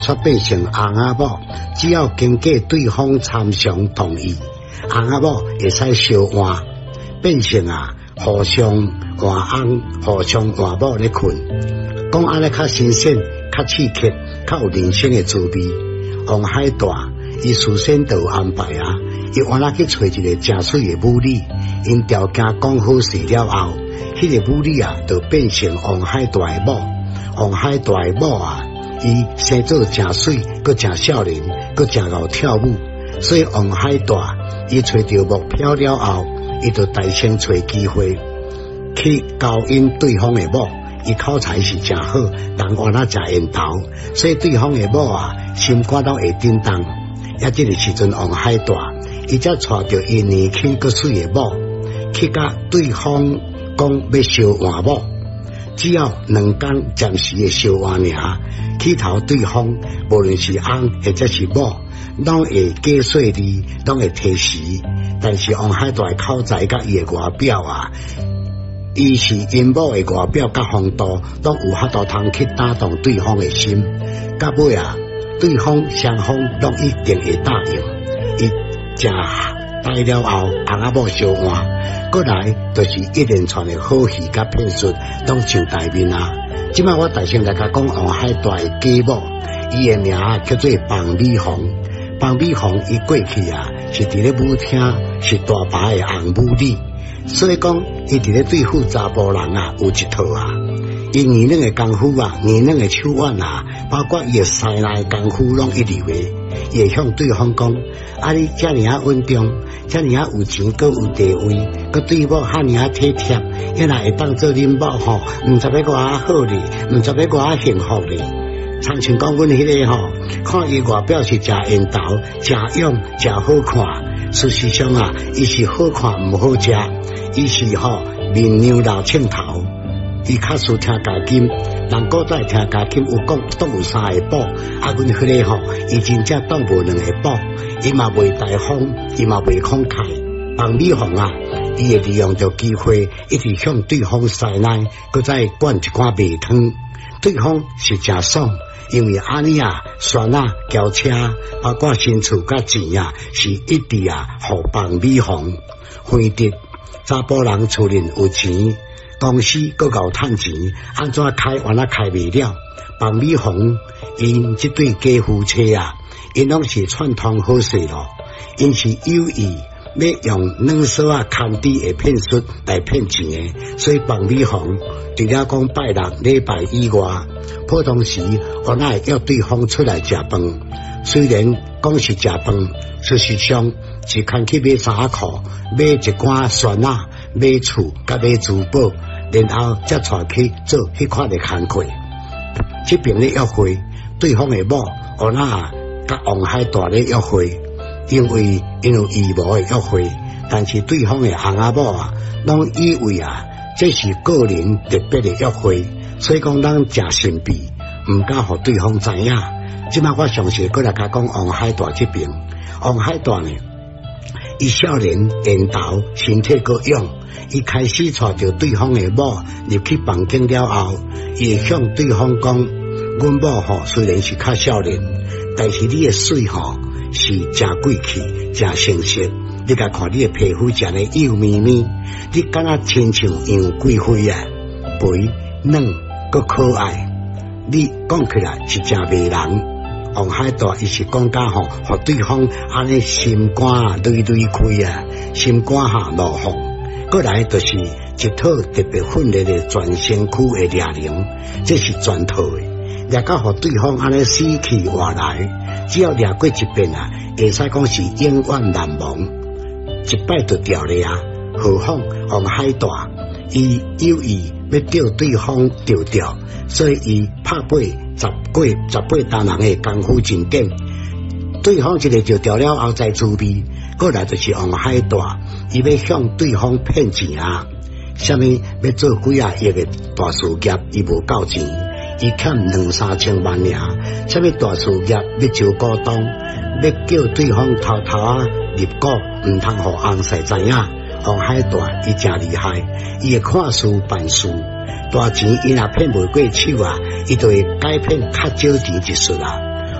却变成翁仔某，只要经过对方参详同意，翁仔某会使相换，变成互相换翁、互相换某咧困。讲安尼较新鲜、较刺激、较有人生的滋味。王海大伊事先就有安排伊原来去找一个正水的母女，因条件讲好势了后，迄个母女就变成王海大的某。王海大的某伊生做正水，佮正少年，佮正会跳舞，所以王海大伊找到目标了后，伊就大声找机会去交引对方的某。伊口才是真好，人原来真缘投，所以对方的某心肝都会震动。也这个时阵，王海大伊才带着伊年轻佮水的某去甲对方讲要相换某，只要2天暂时的相换尔，起头对方无论是翁或者是某，拢会加细字，拢会提示。但是王海大的口才甲伊的外表伊是因某的外表甲风度，拢有法度通去打动对方的心。到尾对方双方拢一定会答应。伊正待了后，翁仔某相换，过来就是一连串的好戏甲骗术，拢上台面即摆我大声来甲讲王海大的家母，伊的名叫做房美凤。房美凤伊过去是伫咧舞厅，是大牌的红舞女。所以讲，伊伫咧对付查甫人有一套伊年龄的功夫年龄的手腕包括伊的西内功夫拢一流的，伊会向对方讲：你遮尔稳重，遮尔有钱，佮有地位，佮对某遐尔体贴，伊若会当做恁某毋知要偌好哩，毋知要偌幸福哩。参像讲阮迄个看伊外表是真缘投，真勇，真好看。事实上伊是好看毋好食，伊是面牛老秤头，伊较输听家金。人古早听家金有讲当有3个宝，阮迄个伊真正当无2个宝，伊嘛袂大方，伊嘛袂慷慨。房美凤伊会利用着机会，一直向对方塞内，佮再灌一罐米汤。对方是真爽，因为安尼船轿车，包括薪厝甲钱是一直互房美凤分得。查甫人厝里有钱，公司佮够趁钱，安怎开原来开袂了。房美凤因这对家夫妻因拢是串通好势咯，因是有意要用软索牵低的骗术来骗钱的，所以房美凤除了讲拜六礼拜以外，普通时我那会约对方出来食饭。虽然讲是食饭，事实上是牵去买衫裤，买一罐酸买厝甲买珠宝，然后才带去做迄款的工课。这边的约会，对方的某我那甲王海大咧约会。因为有义务的约会，但是对方的翁仔某拢以为这是个人特别的约会，所以讲咱真神秘，唔敢互对方知影。即摆我详细过来甲讲王海大这边，王海大呢，伊少年缘投，身体够勇，伊开始带着对方的某入去房间了后，伊会向对方讲：阮某虽然是较少年，但是你的水是真贵气，真清晰。你甲看你的皮肤真的幼咪咪，你敢若亲像杨贵妃肥嫩佮可爱。你讲起来是真迷人。王海大伊是讲甲互对方安尼心肝累累开心肝落风。过来就是一套特别训练的全身躯的哑铃，这是全套的。掠到互对方安尼死去活来，只要掠过一遍会使讲是永远难忘，一摆就掉咧何况王海大，伊有意要钓对方钓掉，所以伊拍背18单人的功夫真紧。对方一个就掉了后再滋味，过来就是王海大，伊要向对方骗钱什么要做几亿的大事业，伊无够钱。伊欠2-3千万什么大事业要招股东，要叫对方偷入股，唔通互翁婿知影。王海大伊真厉害，伊会看事办事，大钱伊若骗袂过手伊就会改骗较少钱一术